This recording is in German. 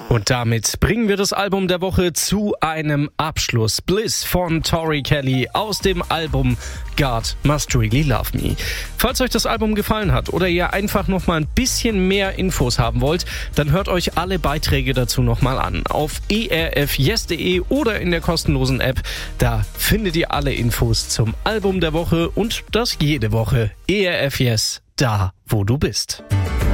Und damit bringen wir das Album der Woche zu einem Abschluss. Bliss von Tori Kelly aus dem Album God Must Really Love Me. Falls euch das Album gefallen hat oder ihr einfach noch mal ein bisschen mehr Infos haben wollt, dann hört euch alle Beiträge dazu noch mal an. Auf erfyes.de oder in der kostenlosen App. Da findet ihr alle Infos zum Album der Woche und das jede Woche. ERF Yes, da wo du bist.